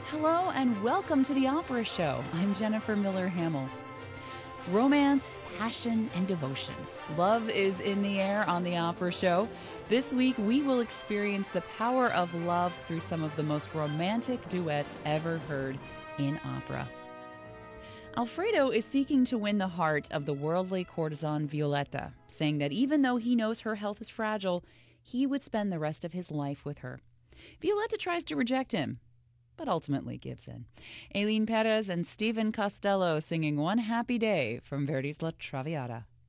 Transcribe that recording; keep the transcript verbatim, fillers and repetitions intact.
Hello and welcome to the Opera Show. I'm Jennifer Miller Hamill. Romance, passion, and devotion. Love is in the air on the Opera Show. This week, we will experience the power of love through some of the most romantic duets ever heard in opera. Alfredo is seeking to win the heart of the worldly courtesan Violetta, saying that even though he knows her health is fragile, he would spend the rest of his life with her. Violetta tries to reject him, but ultimately gives in. Aileen Perez and Stephen Costello singing One Happy Day from Verdi's La Traviata.